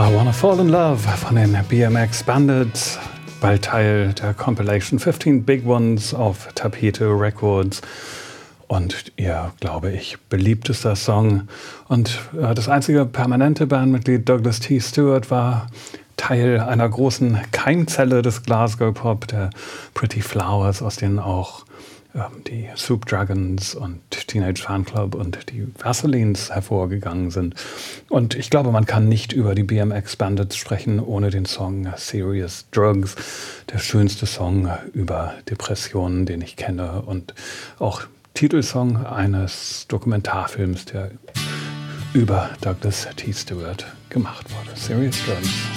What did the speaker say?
I Wanna Fall in Love von den BMX Bandits, bald Teil der Compilation 15 Big Ones auf Tapete Records und ihr, glaube ich, beliebtester Song. Und das einzige permanente Bandmitglied Douglas T. Stewart war Teil einer großen Keimzelle des Glasgow Pop, der Pretty Flowers, aus denen auch die Soup Dragons und Teenage Fanclub und die Vaselines hervorgegangen sind. Und ich glaube, man kann nicht über die BMX Bandits sprechen, ohne den Song Serious Drugs, der schönste Song über Depressionen, den ich kenne, und auch Titelsong eines Dokumentarfilms, der über Douglas T. Stewart gemacht wurde. Serious Drugs.